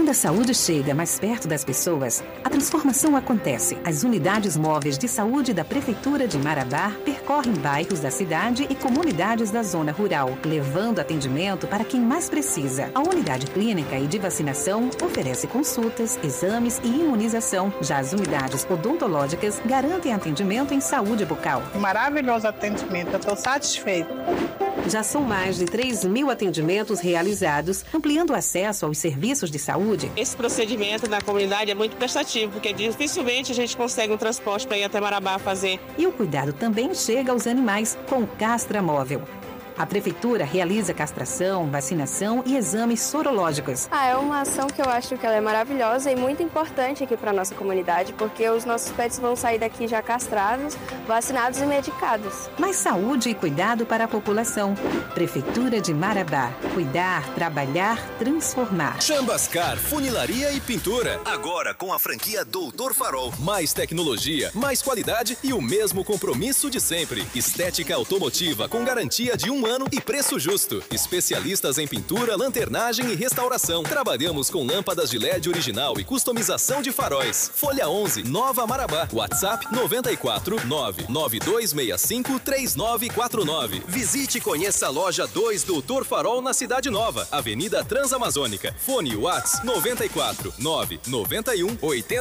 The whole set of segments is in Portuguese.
Quando a saúde chega mais perto das pessoas, a transformação acontece. As unidades móveis de saúde da Prefeitura de Marabá percorrem bairros da cidade e comunidades da zona rural, levando atendimento para quem mais precisa. A unidade clínica e de vacinação oferece consultas, exames e imunização. Já as unidades odontológicas garantem atendimento em saúde bucal. Maravilhoso atendimento, eu estou satisfeita. Já são mais de 3.000 atendimentos realizados, ampliando o acesso aos serviços de saúde. Esse procedimento na comunidade é muito prestativo, porque dificilmente a gente consegue um transporte para ir até Marabá fazer. E o cuidado também chega aos animais com Castra Móvel. A Prefeitura realiza castração, vacinação e exames sorológicos. É uma ação que eu acho que ela é maravilhosa e muito importante aqui para a nossa comunidade, porque os nossos pets vão sair daqui já castrados, vacinados e medicados. Mais saúde e cuidado para a população. Prefeitura de Marabá. Cuidar, trabalhar, transformar. Chambascar, funilaria e pintura. Agora com a franquia Doutor Farol. Mais tecnologia, mais qualidade e o mesmo compromisso de sempre. Estética automotiva com garantia de 1 ano e preço justo. Especialistas em pintura, lanternagem e restauração. Trabalhamos com lâmpadas de LED original e customização de faróis. Folha 11, Nova Marabá. WhatsApp 94 99265 3949. Visite e conheça a loja 2 Doutor Farol na Cidade Nova, Avenida Transamazônica. Fone WhatsApp 94 991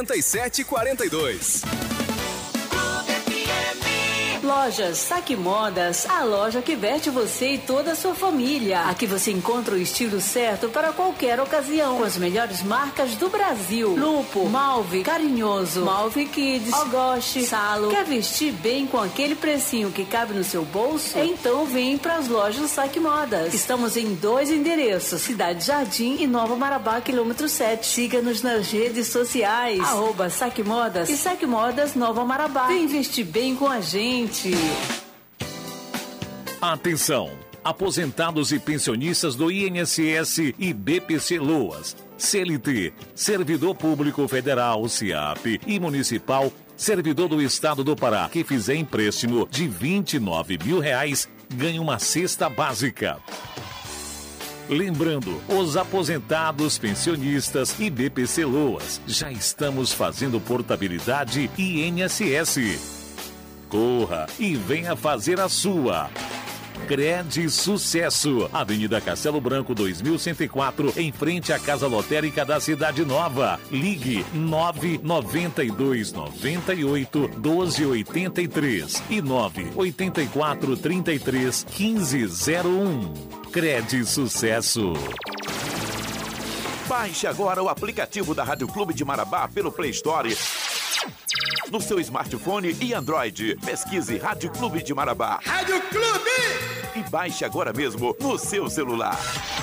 8742. Lojas Saque Modas, a loja que veste você e toda a sua família. Aqui você encontra o estilo certo para qualquer ocasião, com as melhores marcas do Brasil. Lupo, Malve, Carinhoso, Malve Kids, Ogoshi, Salo. Quer vestir bem com aquele precinho que cabe no seu bolso? Então vem para as lojas Saque Modas. Estamos em 2 endereços, Cidade Jardim e Nova Marabá, quilômetro 7. Siga-nos nas redes sociais, @Saque Modas e Saque Modas Nova Marabá. Vem vestir bem com a gente. Atenção! Aposentados e pensionistas do INSS e BPC Loas, CLT, Servidor Público Federal, SIAP e Municipal, Servidor do Estado do Pará, que fizer empréstimo de R$29 mil, ganha uma cesta básica. Lembrando, os aposentados, pensionistas e BPC Loas, já estamos fazendo portabilidade INSS. Corra e venha fazer a sua. Cred Sucesso, Avenida Castelo Branco 2104, em frente à Casa Lotérica da Cidade Nova. Ligue 992 98 1283 e 984 33 1501. Cred Sucesso. Baixe agora o aplicativo da Rádio Clube de Marabá pelo Play Store no seu smartphone e Android. Pesquise Rádio Clube de Marabá. Rádio Clube! E baixe agora mesmo no seu celular.